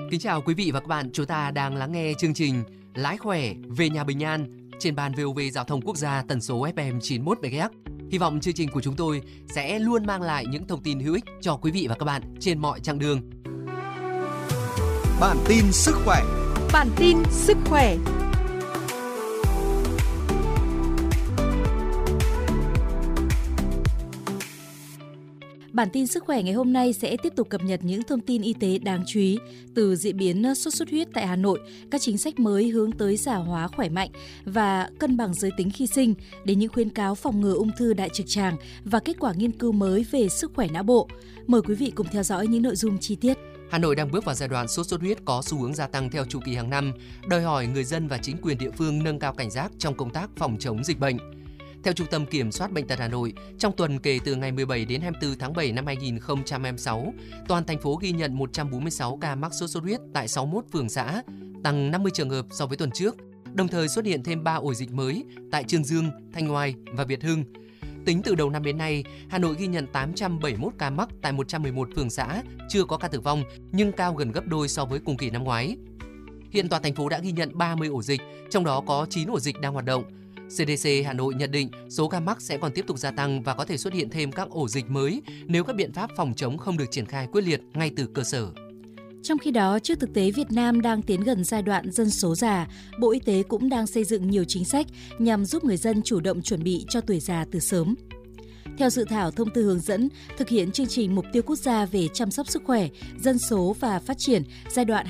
Kính chào quý vị và các bạn, chúng ta đang lắng nghe chương trình Lái khỏe về nhà bình an trên ban VOV Giao thông Quốc gia tần số FM 91 MHz. Hy vọng chương trình của chúng tôi sẽ luôn mang lại những thông tin hữu ích cho quý vị và các bạn trên mọi chặng đường. Bản tin sức khỏe. Bản tin sức khỏe. Bản tin sức khỏe ngày hôm nay sẽ tiếp tục cập nhật những thông tin y tế đáng chú ý từ diễn biến sốt xuất huyết tại Hà Nội, các chính sách mới hướng tới già hóa khỏe mạnh và cân bằng giới tính khi sinh, đến những khuyến cáo phòng ngừa ung thư đại trực tràng và kết quả nghiên cứu mới về sức khỏe não bộ. Mời quý vị cùng theo dõi những nội dung chi tiết. Hà Nội đang bước vào giai đoạn sốt xuất huyết có xu hướng gia tăng theo chu kỳ hàng năm, đòi hỏi người dân và chính quyền địa phương nâng cao cảnh giác trong công tác phòng chống dịch bệnh. Theo Trung tâm Kiểm soát Bệnh tật Hà Nội, trong tuần kể từ ngày 17 đến 24 tháng 7 năm 2026, toàn thành phố ghi nhận 146 ca mắc sốt xuất huyết tại 61 phường xã, tăng 50 trường hợp so với tuần trước. Đồng thời xuất hiện thêm 3 ổ dịch mới tại Chương Dương, Thanh Oai và Việt Hưng. Tính từ đầu năm đến nay, Hà Nội ghi nhận 871 ca mắc tại 111 phường xã, chưa có ca tử vong nhưng cao gần gấp đôi so với cùng kỳ năm ngoái. Hiện toàn thành phố đã ghi nhận 30 ổ dịch, trong đó có 9 ổ dịch đang hoạt động. CDC Hà Nội nhận định số ca mắc sẽ còn tiếp tục gia tăng và có thể xuất hiện thêm các ổ dịch mới nếu các biện pháp phòng chống không được triển khai quyết liệt ngay từ cơ sở. Trong khi đó, trước thực tế Việt Nam đang tiến gần giai đoạn dân số già, Bộ Y tế cũng đang xây dựng nhiều chính sách nhằm giúp người dân chủ động chuẩn bị cho tuổi già từ sớm. Theo dự thảo thông tư hướng dẫn thực hiện chương trình mục tiêu quốc gia về chăm sóc sức khỏe, dân số và phát triển giai đoạn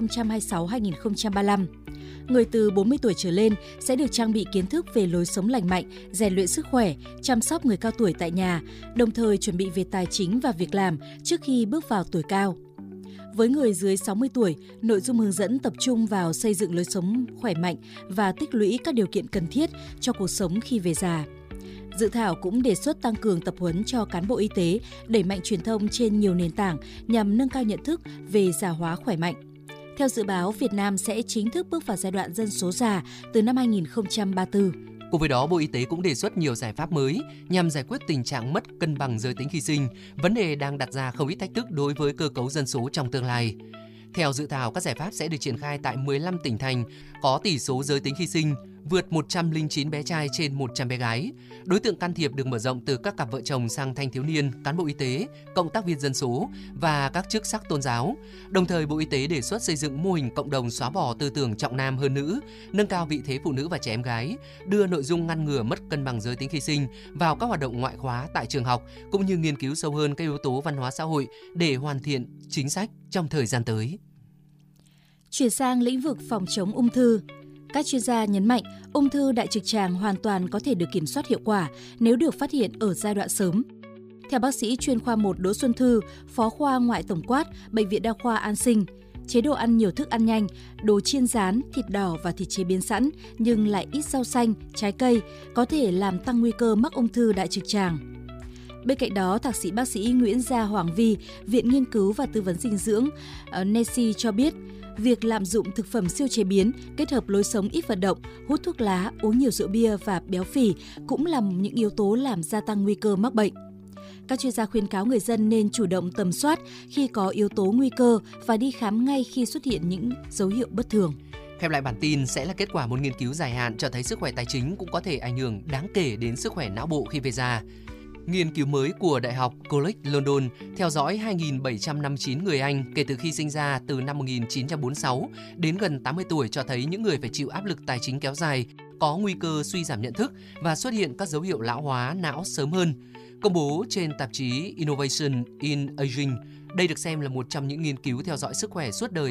2026-2035, người từ 40 tuổi trở lên sẽ được trang bị kiến thức về lối sống lành mạnh, rèn luyện sức khỏe, chăm sóc người cao tuổi tại nhà, đồng thời chuẩn bị về tài chính và việc làm trước khi bước vào tuổi cao. Với người dưới 60 tuổi, nội dung hướng dẫn tập trung vào xây dựng lối sống khỏe mạnh và tích lũy các điều kiện cần thiết cho cuộc sống khi về già. Dự thảo cũng đề xuất tăng cường tập huấn cho cán bộ y tế, đẩy mạnh truyền thông trên nhiều nền tảng nhằm nâng cao nhận thức về già hóa khỏe mạnh. Theo dự báo, Việt Nam sẽ chính thức bước vào giai đoạn dân số già từ năm 2034. Cùng với đó, Bộ Y tế cũng đề xuất nhiều giải pháp mới nhằm giải quyết tình trạng mất cân bằng giới tính khi sinh, vấn đề đang đặt ra không ít thách thức đối với cơ cấu dân số trong tương lai. Theo dự thảo, các giải pháp sẽ được triển khai tại 15 tỉnh thành có tỷ số giới tính khi sinh vượt 109 bé trai trên 100 bé gái. Đối tượng can thiệp được mở rộng từ các cặp vợ chồng sang thanh thiếu niên, cán bộ y tế, cộng tác viên dân số và các chức sắc tôn giáo. Đồng thời, Bộ Y tế đề xuất xây dựng mô hình cộng đồng xóa bỏ tư tưởng trọng nam hơn nữ, nâng cao vị thế phụ nữ và trẻ em gái, đưa nội dung ngăn ngừa mất cân bằng giới tính khi sinh vào các hoạt động ngoại khóa tại trường học, cũng như nghiên cứu sâu hơn các yếu tố văn hóa xã hội để hoàn thiện chính sách trong thời gian tới. Chuyển sang lĩnh vực phòng chống ung thư. Các chuyên gia nhấn mạnh ung thư đại trực tràng hoàn toàn có thể được kiểm soát hiệu quả nếu được phát hiện ở giai đoạn sớm. Theo bác sĩ chuyên khoa 1 Đỗ Xuân Thư, phó khoa ngoại tổng quát, Bệnh viện Đa khoa An Sinh, chế độ ăn nhiều thức ăn nhanh, đồ chiên rán, thịt đỏ và thịt chế biến sẵn nhưng lại ít rau xanh, trái cây có thể làm tăng nguy cơ mắc ung thư đại trực tràng. Bên cạnh đó, thạc sĩ bác sĩ Nguyễn Gia Hoàng Vi, Viện Nghiên cứu và Tư vấn Dinh dưỡng NESI cho biết, việc lạm dụng thực phẩm siêu chế biến, kết hợp lối sống ít vận động, hút thuốc lá, uống nhiều rượu bia và béo phì cũng là những yếu tố làm gia tăng nguy cơ mắc bệnh. Các chuyên gia khuyến cáo người dân nên chủ động tầm soát khi có yếu tố nguy cơ và đi khám ngay khi xuất hiện những dấu hiệu bất thường. Khép lại bản tin sẽ là kết quả một nghiên cứu dài hạn cho thấy sức khỏe tài chính cũng có thể ảnh hưởng đáng kể đến sức khỏe não bộ khi về già. Nghiên cứu mới của Đại học College London theo dõi 2.759 người Anh kể từ khi sinh ra từ năm 1946 đến gần 80 tuổi cho thấy những người phải chịu áp lực tài chính kéo dài có nguy cơ suy giảm nhận thức và xuất hiện các dấu hiệu lão hóa não sớm hơn. Công bố trên tạp chí Innovation in Aging, đây được xem là một trong những nghiên cứu theo dõi sức khỏe suốt đời